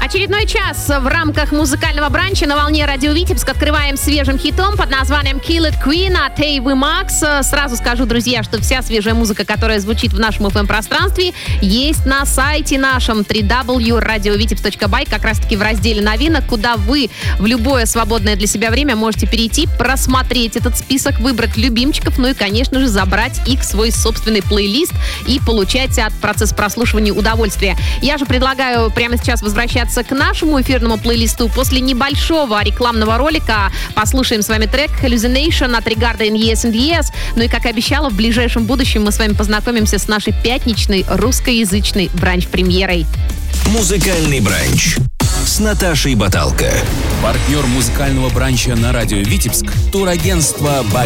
Очередной час в рамках музыкального бранча на волне Радио Витебск открываем свежим хитом под названием Kill It Queen от Ava Max. Сразу скажу, друзья, что вся свежая музыка, которая звучит в нашем FM-пространстве, есть на сайте нашем www.radiovitebsk.by, как раз-таки в разделе новинок, куда вы в любое свободное для себя время можете перейти, просмотреть этот список, выбрать любимчиков, ну и, конечно же, забрать их в свой собственный плейлист и получать от процесса прослушивания удовольствие. Я же предлагаю прямо сейчас возвращаться к нашему эфирному плейлисту. После небольшого рекламного ролика послушаем с вами трек Hallucination от Regarda and Yes and Yes. Ну и, как и обещала, в ближайшем будущем мы с вами познакомимся с нашей пятничной русскоязычной бранч-премьерой. Музыкальный бранч с Наташей Баталко. Партнер музыкального бранча на радио Витебск — турагентство